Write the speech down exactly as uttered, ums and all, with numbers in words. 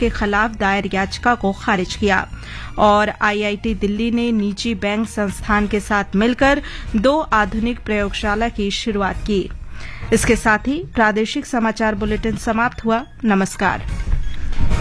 के खिलाफ दायर याचिका को खारिज किया। और आईआईटी दिल्ली ने निजी बैंक संस्थान के साथ मिलकर दो आधुनिक प्रयोगशाला की शुरुआत की। इसके साथ ही प्रादेशिक समाचार बुलेटिन समाप्त हुआ। नमस्कार।